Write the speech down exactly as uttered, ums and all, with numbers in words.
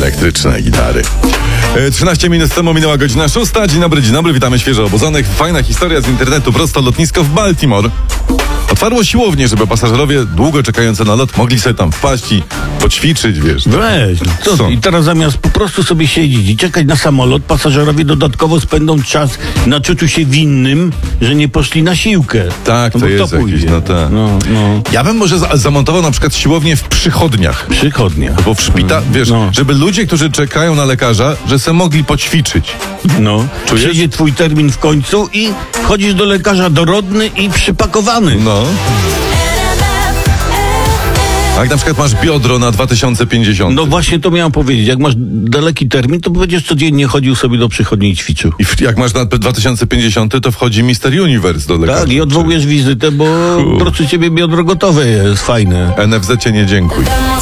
elektryczne gitary. trzynaście minut temu minęła godzina szósta. Dzień dobry, dzień dobry, witamy świeżo obudzonych. Fajna historia z internetu, prosto lotnisko w Baltimore. Otwarło siłownię, żeby pasażerowie długo czekający na lot mogli sobie tam wpaść i poćwiczyć, wiesz. Weź, no co? I teraz zamiast po prostu sobie siedzieć i czekać na samolot, pasażerowie dodatkowo spędzą czas na czuciu się winnym, że nie poszli na siłkę. Tak, no to bo jest pójdzie? jakiś, no tak. No, no. Ja bym może za- zamontował na przykład siłownię w przychodniach. Przychodnia. Bo w szpita, wiesz, No. żeby ludzie, którzy czekają na lekarza, że se mogli poćwiczyć. No. Czujesz? Przyjdzie twój termin w końcu i chodzisz do lekarza dorodny i przypakowany. No. A jak na przykład masz biodro na dwa tysiące pięćdziesiąt. No właśnie to miałem powiedzieć. Jak masz daleki termin, to będziesz codziennie chodził sobie do przychodni i ćwiczył. I w, jak masz na dwa tysiące pięćdziesiąt, to wchodzi mister Universe do lekarza. Tak, i odwołujesz wizytę, bo Fu. proszę ciebie biodro gotowe jest, fajne. N F Z-cie nie dziękuj.